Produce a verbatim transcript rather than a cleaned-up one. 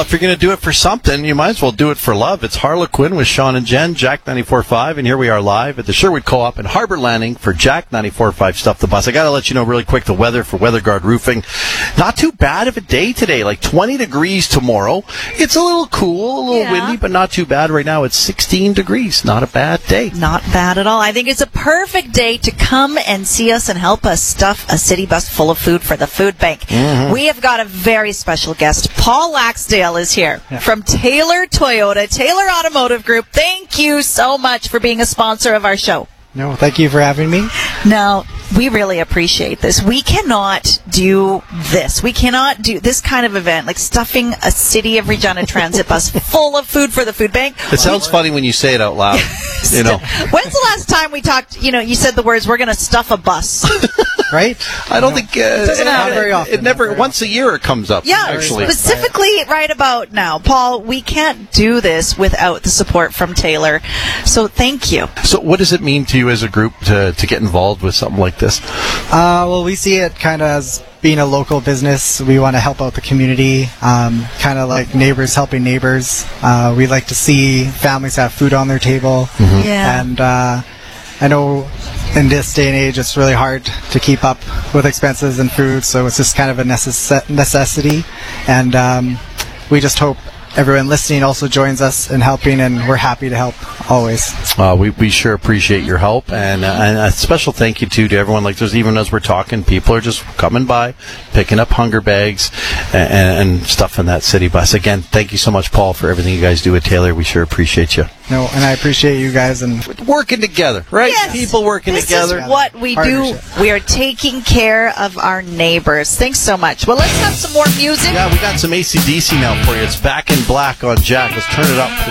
Well, if you're going to do it for something, you might as well do it for love. It's Harlequin with Sean and Jen, Jack ninety-four point five, and here we are live at the Sherwood Co-op in Harbor Landing for Jack ninety-four point five Stuff the Bus. I got to let you know really quick the weather for WeatherGuard Roofing. Not too bad of a day today, like twenty degrees tomorrow. It's a little cool, a little Yeah. windy, but not too bad. Right now it's sixteen degrees. Not a bad day. Not bad at all. I think it's a perfect day to come and see us and help us stuff a city bus full of food for the food bank. Mm-hmm. We have got a very special guest. Paul Laxdale is here Yeah. from Taylor Toyota, Taylor Automotive Group. Thank you so much for being a sponsor of our show. No, thank you for having me. Now, we really appreciate this. We cannot do this. We cannot do this kind of event, like stuffing a City of Regina Transit bus full of food for the food bank. It sounds funny when you say it out loud. You know, When's the last time we talked, you know, you said the words, we're going to stuff a bus. Right? I don't think uh, doesn't it, happen. it, very often. It never Very once a year it comes up. Yeah, actually. specifically right about now. Paul, we can't do this without the support from Taylor. So thank you. So, what does it mean to you as a group to to get involved with something like this? Uh, well, we see it kind of as being a local business. We want to help out the community, um, kind of like neighbors helping neighbors. Uh, we like to see families have food on their table. Yeah. And uh, I know in this day and age it's really hard to keep up with expenses and food, so it's just kind of a necess- necessity. And um, we just hope everyone listening also joins us in helping, and we're happy to help always. Uh, we, we sure appreciate your help, and, uh, and a special thank you too to everyone. Like, there's even as we're talking, people are just coming by, picking up hunger bags and, and stuff in that city bus. Again, thank you so much, Paul, for everything you guys do at Taylor. We sure appreciate you. No, and I appreciate you guys. And Working together, right? Yes. People working this together. is what we do. Partnership. We are taking care of our neighbors. Thanks so much. Well, let's have some more music. Yeah, we got some A C D C now for you. It's Back in Black on Jack. Let's turn it up.